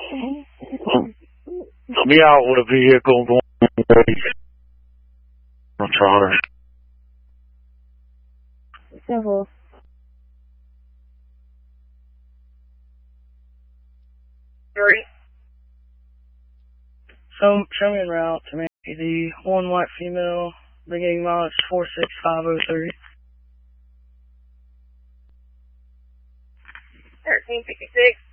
I'll be out with a vehicle going on a trotter. Simple. Three. Show me en route to the one white female, beginning mileage 46503. 1356.